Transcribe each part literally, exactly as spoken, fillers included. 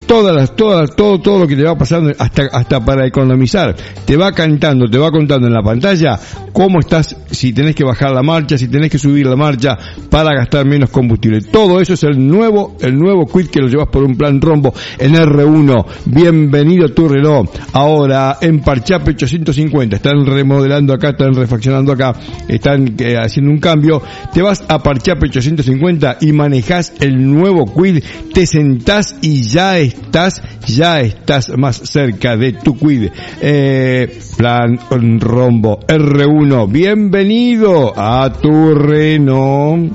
todas las, todas, todo, todo lo que te va pasando, hasta, hasta para economizar, te va cantando, te va contando en la pantalla cómo estás, si tenés que bajar la marcha, si tenés que subir la marcha para gastar menos combustible. Todo eso es el nuevo, el nuevo Quid que lo llevas por un plan Rombo en R uno. Bienvenido a tu Renault. Ahora en Parchape ochocientos cincuenta, están remodelando acá, están refaccionando acá, están eh, haciendo un cambio. Te vas a Parchape ochocientos cincuenta y manejás el nuevo Quid, te sentás y ya estás, ya estás más cerca de tu Quid. Eh, plan Rombo R uno, bienvenido a tu Renault.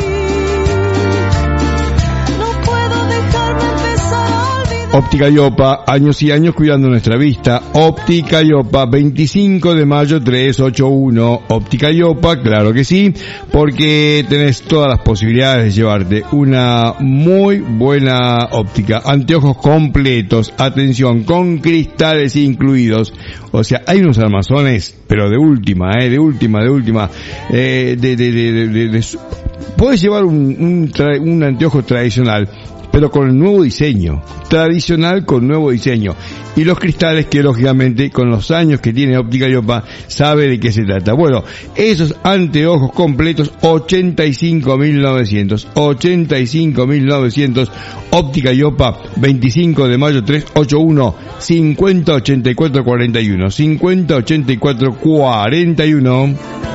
Óptica Iopa, años y años cuidando nuestra vista. Óptica Iopa, veinticinco de mayo trescientos ochenta y uno. Óptica Iopa, claro que sí, porque tenés todas las posibilidades de llevarte una muy buena óptica. Anteojos completos, atención, con cristales incluidos. O sea, hay unos armazones, pero de última, eh, de última, de última. Eh, de, de, de, de, de, de, podés llevar un, un, tra- un anteojo tradicional, pero con el nuevo diseño, tradicional con nuevo diseño. Y los cristales que, lógicamente, con los años que tiene Óptica Iopa, sabe de qué se trata. Bueno, esos anteojos completos, ochenta y cinco mil novecientos. ochenta y cinco mil novecientos. Óptica Iopa, veinticinco de mayo trescientos ochenta y uno. cincuenta ochenta y cuatro cuarenta y uno. cincuenta ochenta y cuatro cuarenta y uno.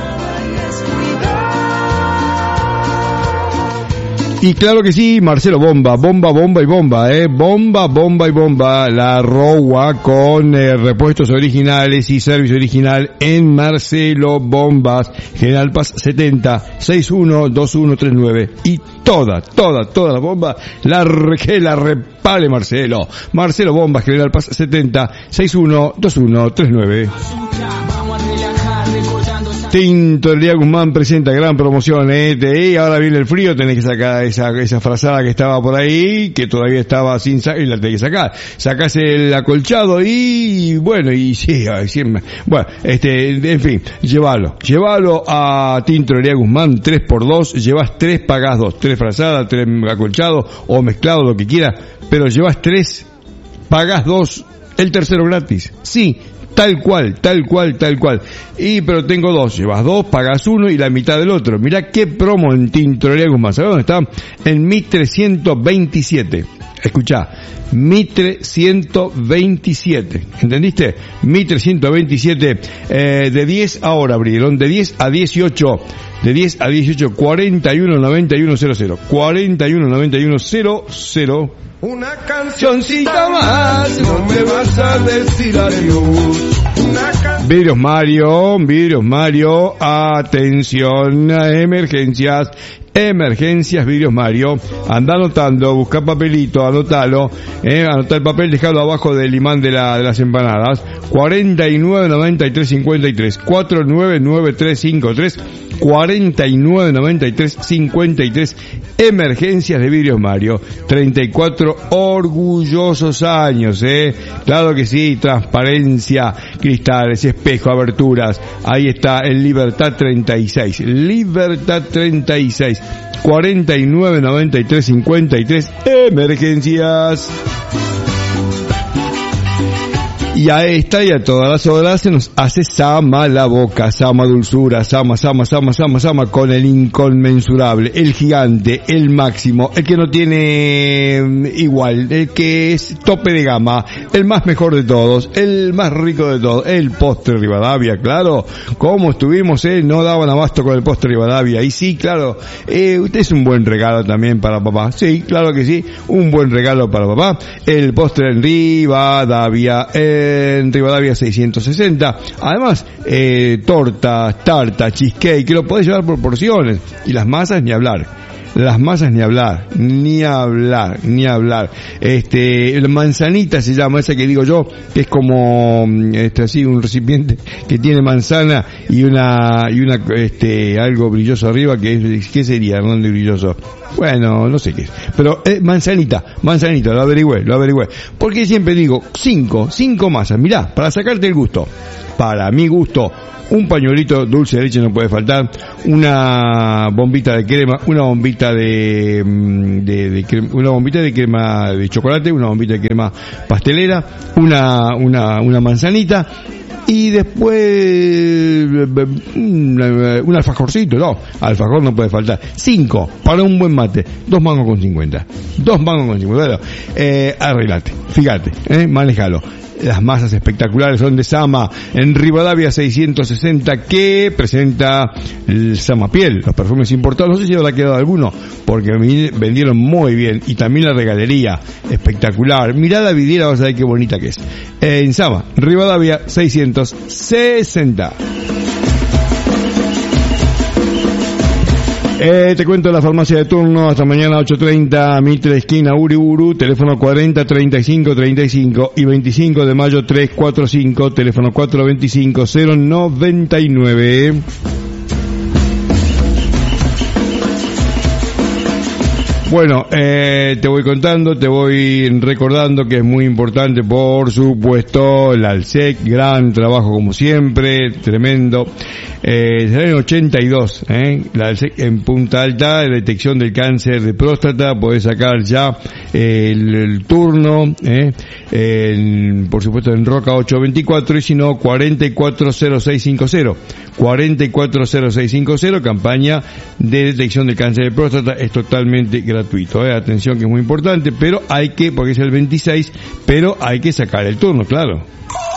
Y claro que sí, Marcelo Bomba, bomba, bomba y bomba, eh, bomba, bomba y bomba, la Rowa con eh, repuestos originales y servicio original en Marcelo Bombas, General Paz setenta, sesenta y uno, veintiuno treinta y nueve, y toda, toda, toda la bomba, la que la repare Marcelo, Marcelo Bombas, General Paz setenta, sesenta y uno, veintiuno treinta y nueve. Tintorería Guzmán presenta gran promoción, eh, de, y ahora viene el frío, tenés que sacar esa, esa frazada que estaba por ahí, que todavía estaba sin sacar, y la tenés que sacar. Sacás el acolchado y, bueno, y sí, sí, bueno, este, en fin, llévalo, llévalo a Tintorería Guzmán, tres por dos, llevas tres, pagás dos, tres frazadas, tres acolchados, o mezclado, lo que quieras, pero llevas tres, pagás dos, el tercero gratis, sí. Tal cual, tal cual, tal cual. Y, pero tengo dos, llevas dos, pagas uno y la mitad del otro. Mirá qué promo en Tintorería Guzmán. ¿Sabes dónde está? En Mitre ciento veintisiete. Escuchá, Mitre ciento veintisiete. ¿Entendiste? Mitre ciento veintisiete, eh, de diez ahora abrieron, de diez a dieciocho. De diez a dieciocho, cuarenta y uno noventa y uno cero cero. cuarenta y uno noventa y uno cero cero. Una cancioncita más, no me vas a decir adiós. Can... Vidrios Mario, Vidrios Mario, atención, emergencias, emergencias, Vidrios Mario. Anda anotando, busca papelito, anotalo, eh, anota el papel, dejalo abajo del imán de, la, de las empanadas. cuarenta y nueve noventa y tres cincuenta y tres, cuatro nueve nueve tres cinco tres, cuarenta y nueve noventa y tres cincuenta y tres, emergencias de Vidrios Mario, treinta y cuatro orgullosos años, eh, claro que sí, transparencia, cristales, espejo, aberturas, ahí está el Libertad treinta y seis, Libertad treinta y seis, cuarenta y nueve noventa y tres cincuenta y tres, emergencias. Y a esta y a todas las horas se nos hace sama la boca, sama dulzura, sama, sama, sama, sama, sama, con el inconmensurable, el gigante, el máximo, el que no tiene igual, el que es tope de gama, el más mejor de todos, el más rico de todos, el postre Rivadavia, claro, como estuvimos, eh, no daban abasto con el postre Rivadavia, y sí, claro, eh, usted es un buen regalo también para papá, sí, claro que sí, un buen regalo para papá, el postre en Rivadavia, eh, en Rivadavia seiscientos sesenta. Además, eh, tortas, tarta, cheesecake, que lo podés llevar por porciones. Y las masas ni hablar. Las masas ni hablar, ni hablar, ni hablar. Este, la manzanita se llama, esa que digo yo, que es como, este, así, un recipiente que tiene manzana y una, y una, este, algo brilloso arriba, que es, ¿qué sería, Hernán, de brilloso? Bueno, no sé qué es. Pero, eh, manzanita, manzanita, lo averigüé, lo averigüé. Porque siempre digo, cinco, cinco masas. Mirá, para sacarte el gusto. Para mi gusto, un pañuelito dulce de leche no puede faltar, una bombita de crema, una bombita de, de, de crema, una bombita de crema de chocolate, una bombita de crema pastelera, una, una, una manzanita, y después un, un alfajorcito, no, alfajor no puede faltar. Cinco, para un buen mate, dos mangos con cincuenta. Dos mangos con cincuenta. Bueno, eh, arreglate, fíjate, eh, manejalo. Las masas espectaculares son de Sama, en Rivadavia seiscientos sesenta, que presenta el Sama Piel, los perfumes importados. No sé si habrá quedado alguno, porque vendieron muy bien. Y también la regalería, espectacular. Mirá la vidriera, vas a ver qué bonita que es. En Sama, Rivadavia seiscientos sesenta. Eh, te cuento la farmacia de turno hasta mañana ocho treinta, Mitre esquina Uriburu, teléfono cuarenta treinta y cinco treinta y cinco y veinticinco de mayo trescientos cuarenta y cinco, teléfono cuatro veinticinco cero noventa y nueve. Bueno, eh, te voy contando, te voy recordando que es muy importante, por supuesto, el ALSEC, gran trabajo como siempre, tremendo. Eh, será en ochenta y dos, eh, la ALSEC en Punta Alta, detección del cáncer de próstata, podés sacar ya eh, el, el turno, eh, en, por supuesto en Roca ochocientos veinticuatro, y si no, cuarenta y cuatro cero seis cincuenta, cuarenta y cuatro cero seis cincuenta, campaña de detección del cáncer de próstata, es totalmente gratuito, eh, atención que es muy importante, pero hay que, porque es el veintiséis, pero hay que sacar el turno, claro.